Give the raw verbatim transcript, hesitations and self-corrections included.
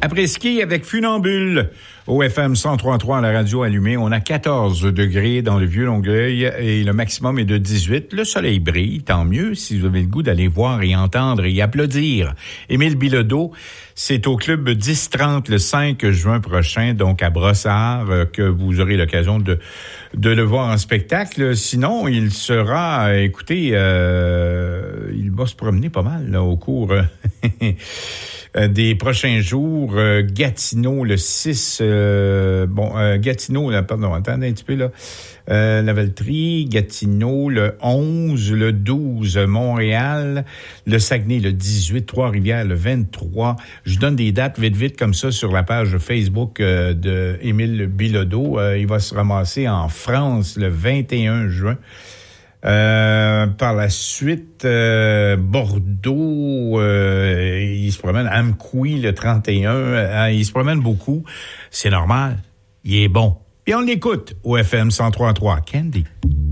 Après-ski avec Funambule au F M cent trois virgule trois à la radio allumée. On a quatorze degrés dans le Vieux-Longueuil et le maximum est de dix-huit. Le soleil brille, tant mieux si vous avez le goût d'aller voir et entendre et applaudir Émile Bilodeau. C'est au club dix trente le cinq juin prochain, donc à Brossard, que vous aurez l'occasion de de le voir en spectacle. Sinon, il sera, écoutez, euh, il va se promener pas mal là, au cours des prochains jours. Euh, Gatineau, le six... Euh, bon, euh, Gatineau, là, pardon, attendez un petit peu, là. Euh, Lavaltrie, Gatineau, le onze, le douze, Montréal, le Saguenay, le dix-huit, Trois-Rivières, le vingt-trois. Je donne des dates vite, vite, comme ça, sur la page Facebook euh, de Émile Bilodeau. Euh, il va se ramasser en France le vingt et un juin. Euh, par la suite, euh, Bordeaux, euh, il se promène, Amqui le trente et un, euh, il se promène beaucoup. C'est normal, il est bon. Et on l'écoute au F M cent trois virgule trois. Candy.